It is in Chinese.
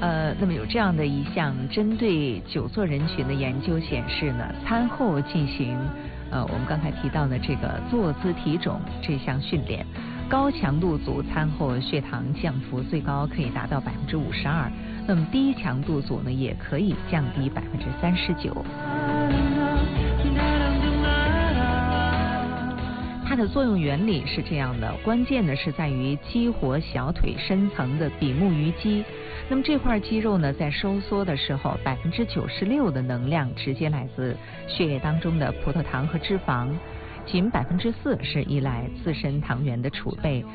那么有这样的一项针对久坐人群的研究显示呢，餐后进行我们刚才提到的这个坐姿体踵这项训练，高强度组餐后血糖降幅最高可以达到52%，那么低强度组呢也可以降低39%。它的作用原理是这样的，关键呢是在于激活小腿深层的比目鱼肌。那么这块肌肉呢，在收缩的时候，96%的能量直接来自血液当中的葡萄糖和脂肪，仅4%是依赖自身糖原的储备。